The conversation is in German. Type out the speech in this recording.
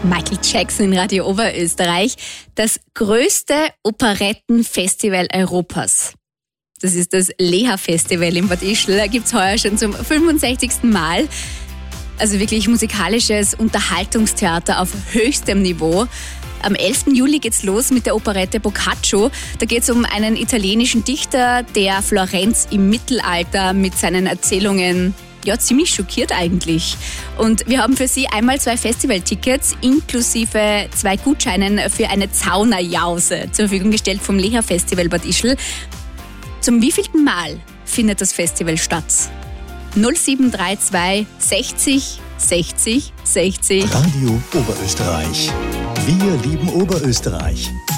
Michael Jackson in Radio Oberösterreich, das größte Operettenfestival Europas. Das ist das Leha-Festival in Bad Ischl. Da gibt es heuer schon zum 65. Mal. Also wirklich musikalisches Unterhaltungstheater auf höchstem Niveau. Am 11. Juli geht's los mit der Operette Boccaccio. Da geht es um einen italienischen Dichter, der Florenz im Mittelalter mit seinen Erzählungen ziemlich schockiert eigentlich. Und wir haben für Sie einmal 2 Festivaltickets inklusive 2 Gutscheinen für eine Zaunerjause zur Verfügung gestellt vom Leha-Festival Bad Ischl. Zum wievielten Mal findet das Festival statt? 0732 60 60 60. Radio Oberösterreich. Wir lieben Oberösterreich.